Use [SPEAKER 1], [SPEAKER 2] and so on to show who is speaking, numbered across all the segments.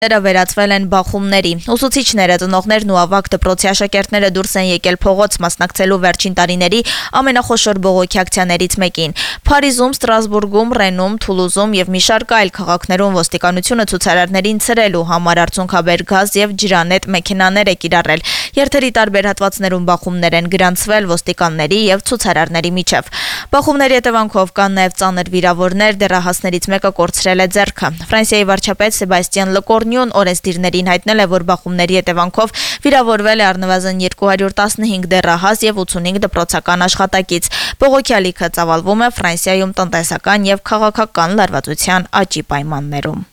[SPEAKER 1] Վերածվել են բախումների։ Ուսուցիչները, ծնողներն ու ավագ դպրոցի աշակերտները դուրս են եկել փողոց մասնակցելու վերջին տարիների ամենախոշոր բողոքի ակցիաներից մեկին։ Փարիզում, Ստրասբուրգում, Ռենում, Թուլուզում եւ մի շարք այլ քաղաքներում ոստիկանությունը ցուցարարներին ցրելու համար արցունքաբեր գազ եւ ջրանետ մեքենաներ է կիրառել։ Երթերի տարբեր հատվածներում բախումներ են գրանցվել ոստիկանների եւ ցուցարարների միջև։ Բախումների հետևանքով կան նաեւ ծանր վիրավորներ, դեռահասներից մեկը կորցրել է ձեռքը։ Ֆրանսիայի վարչապետ Սեբաստիան Լեկորնյուն օրենսդիրներին հայտնել է, որ բախումների հետևանքով վիրավորվել է առնվազն 215 դեռահաս եւ 85 դպրոցական աշխատակից։ Բողոքի ալիքը ծավալվում է Ֆրանսիայում տնտեսական եւ քաղաքական լարվածության աճի պայմաններում։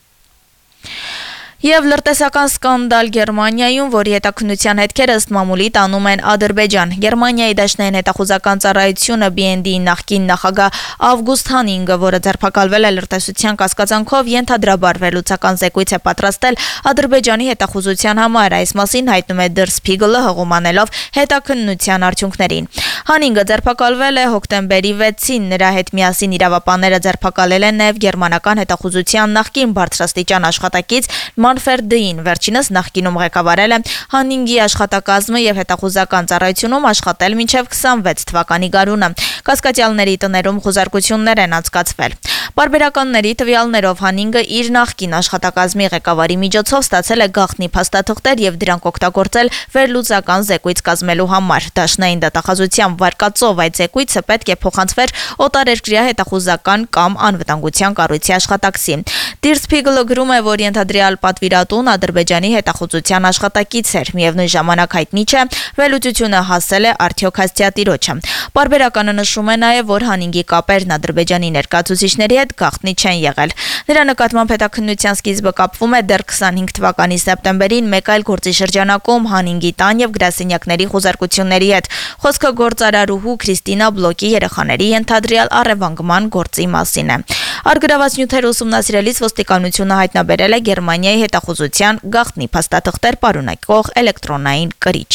[SPEAKER 1] Եվ լրտեսական սկանդալ Գերմանիայում, որի հետաքննության հետքերը ըստ մամուլի տանում են Ադրբեջան։ Գերմանիայի դաշնային հետախուզական ծառայությունը BND-ի նախկին նախագահ Ավգուստ Հանինգը, որը ձերբակալվել է լրտեսության կասկածանքով, ենթադրաբար վերլուծական զեկույց է պատրաստել Ադրբեջանի հետախուզության համար։ Այս մասին հայտնում է Der Spiegel-ը, հղումանելով հետաքննության արդյունքներին։ Հանինգը ձերբակալվել է հոկտեմբերի 6-ին։ Նրա հետ միասին իրավապանները ձերբակալել են նաև գերմանական հետախուզության նախկին բարձրաստիճան աշխատակից Մանֆրեդ Դին, վերջինս նախկինում ղեկավարել է Հանինգի աշխատակազմը եւ հետախուզական ծառայությունում աշխատել մինչեւ 26 թվականի գարունը։ Կասկածյալների տներում խուզարկություններ են անցկացվել։ Պարբերականների տվյալներով Հանինգը իր նախկին աշխատակազմի ղեկավարի միջոցով ստացել է գաղտնի փաստաթղթեր եւ դրանք օգտագործել վերլուծական զեկույց կազմելու համար։ Դաշնային դատախազությամբ վարկածով այդ զեկույցը պետք է փոխանցվեր օտարերկրյա հետախուզական կամ անվտանգության կառույցի աշխատակցի։ Der Spiegel-ը գրում է, որ ենթադրյալ պատվիրատուն Ադրբեջանի հետախուզության աշխատակից էր։ Միևնույն ժամանակ հայտնի չէ, վերլուծությունը հասել է արդյոք հասցեատիրոջը։ Պարբերականը նշում է նաև, որ Հանինգի կապերն Ադրբեջանի ներկայացուցիչների հետ գաղտնի չեն եղել։ Նրա նկատմամբ հետաքննության սկիզբը կապվում է դեռ 25 թվականի սեպտեմբերին մեկ այլ գործի շրջանակում Հանինգի տան եւ գրասենյակների խուզարկությունների հետ։ Խոսքը գործարարուհու Քրիստինա Բլոկի երեխաների ենթադրյալ առևանգման գործի մասին է։ Արգրաված նյութերը ուսումնասիրելիս ոստիկանությունը հայտնաբերել է Գերմանիայի հետախուզության գաղտնի փաստաթղթեր պարունակող էլեկտրոնային կրիչ։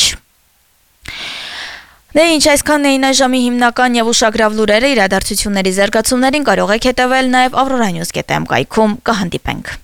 [SPEAKER 1] Դե ինչ, այսքանն էին այժմի հիմնական եւ ուշագրավ լուրերը։ Իրադարձությունների զարգացումներին կարող եք հետևել նաեւ Aurora News.am կայքում։ Կհանդիպենք։